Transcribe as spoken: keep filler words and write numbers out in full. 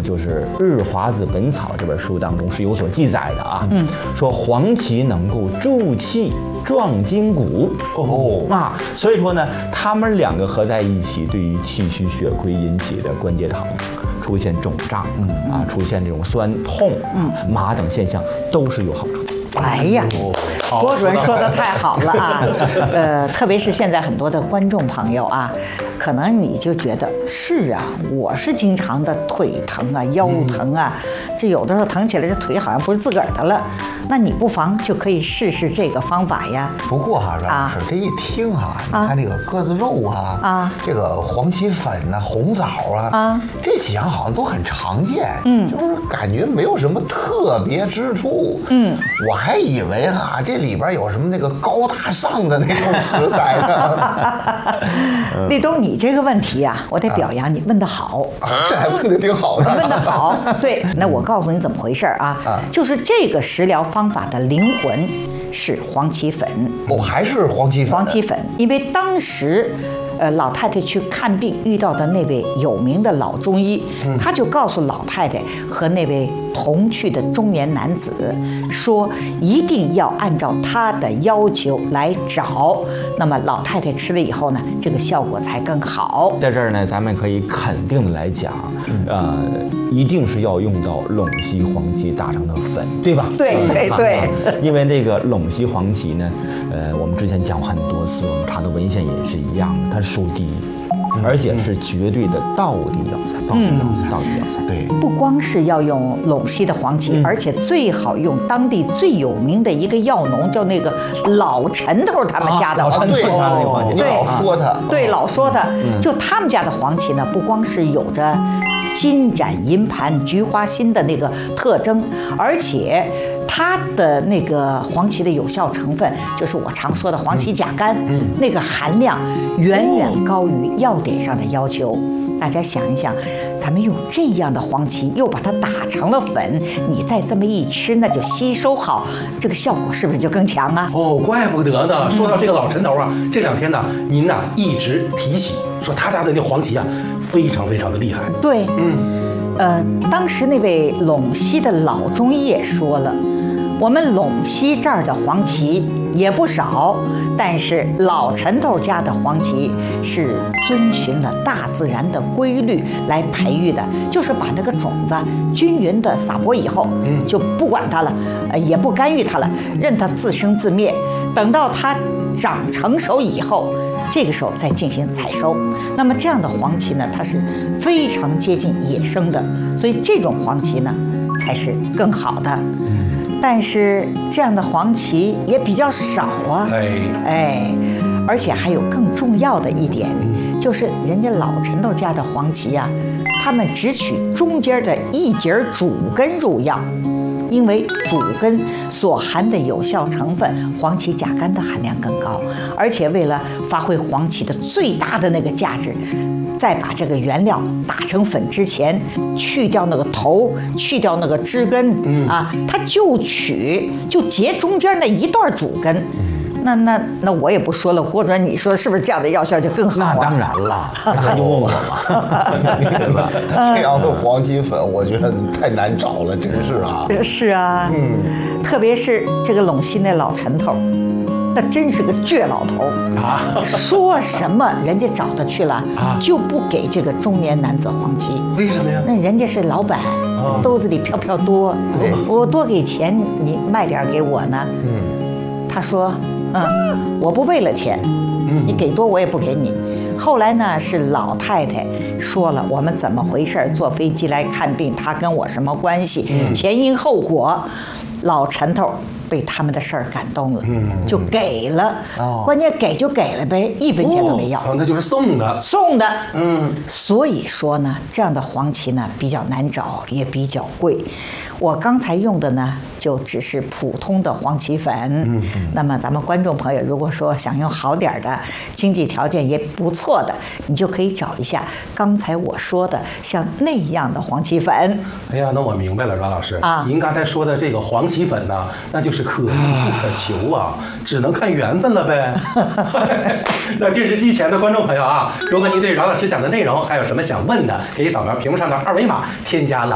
就是《日华子本草》这本书当中是有所记载的啊。嗯，说黄芪能够助气、壮筋骨。哦啊，所以说呢，他们两个合在一起，对于气虚血亏引起的关节疼、出现肿胀，嗯啊，出现这种酸痛、嗯麻等现象，都是有好处的。 哎呀，郭主任说的太好了啊！呃，特别是现在很多的观众朋友啊，可能你就觉得是啊，我是经常的腿疼啊、腰疼啊，这有的时候疼起来，这腿好像不是自个儿的了。那你不妨就可以试试这个方法呀。 不过哈、啊，阮老师、啊、这一听哈、啊，你看这个鸽子肉啊，啊，这个黄芪粉呐、啊、红枣啊，啊，这几样好像都很常见，嗯，就是感觉没有什么特别之处，嗯，我还以为哈、啊、这里边有什么那个高大上的那种食材呢。 立冬，你这个问题啊，我得表扬你，问得好， 啊，这还问得挺好的， 问得好。对，那我告诉你怎么回事啊，啊就是这个食疗方法的灵魂是黄芪粉。 哦，还是黄芪粉。 黄芪粉，因为当时。呃，老太太去看病遇到的那位有名的老中医，嗯、他就告诉老太太和那位同去的中年男子说，一定要按照他的要求来找。那么老太太吃了以后呢，这个效果才更好。 在这儿呢，咱们可以肯定的来讲，呃，一定是要用到陇西黄芪打成的粉，对吧？ 对对对。 因为那个陇西黄芪呢，呃，我们之前讲过很多次，我们查的文献也是一样的，它是。属地，而且是绝对的道地药材。道地药材，道地药材。对， 不光是要用陇西的黄芪，而且最好用当地最有名的一个药农，叫那个老陈头他们家的黄芪。 对， 老说他， 对，老说他，就他们家的黄芪呢，不光是有着金盏银盘、菊花心的那个特征，而且。它的那个黄芪的有效成分，就是我常说的黄芪甲苷，嗯、那个含量远远高于药典上的要求。大家想一想，咱们用这样的黄芪，又把它打成了粉，你再这么一吃，那就吸收好，这个效果是不是就更强啊？ 哦，怪不得呢。说到这个老陈头啊，这两天呢，您呐一直提起说他家的那黄芪啊，非常非常的厉害。 对，嗯，呃，当时那位陇西的老中医也说了。我们陇西这儿的黄芪也不少，但是老陈头家的黄芪是遵循了大自然的规律来培育的，就是把那个种子均匀的撒播以后，就不管它了，呃，也不干预它了，任它自生自灭。等到它长成熟以后，这个时候再进行采收。那么这样的黄芪呢，它是非常接近野生的，所以这种黄芪呢，才是更好的。但是这样的黄芪也比较少啊，哎哎，而且还有更重要的一点，就是人家老陈头家的黄芪啊，他们只取中间的一节主根入药，因为主根所含的有效成分黄芪甲苷的含量更高，而且为了发挥黄芪的最大的那个价值。在把这个原料打成粉之前，去掉那个头，去掉那个枝根，嗯、啊，它就取就截中间那一段主根。那那那我也不说了，郭主任，你说是不是这样的药效就更好啊？ 那当然了，那就问我嘛。 这样的黄芪粉，我觉得太难找了，真是啊。 是啊，嗯，特别是这个陇西那老陈头。那真是个倔老头啊！说什么人家找他去了，啊、就不给这个中年男子黄芪。 为什么呀？ 那人家是老板，啊、兜子里飘飘多，对我多给钱，你卖点给我呢。嗯，他说，嗯，我不为了钱，嗯、你给多我也不给你。后来呢，是老太太说了我们怎么回事，坐飞机来看病，他跟我什么关系，嗯、前因后果，老陈头。被他们的事儿感动了，嗯，就给了，哦，关键给就给了呗，一分钱都没要， 哦，那就是送的， 送的，嗯，所以说呢，这样的黄芪呢比较难找，也比较贵。我刚才用的呢，就只是普通的黄芪粉。嗯，那么咱们观众朋友，如果说想用好点的，经济条件也不错的，你就可以找一下刚才我说的像那样的黄芪粉。 哎呀，那我明白了，阮老师啊，您刚才说的这个黄芪粉呢，那就是可遇不可求啊，只能看缘分了呗。那电视机前的观众朋友啊，如果您对阮老师讲的内容还有什么想问的，可以扫描屏幕上的二维码，添加了。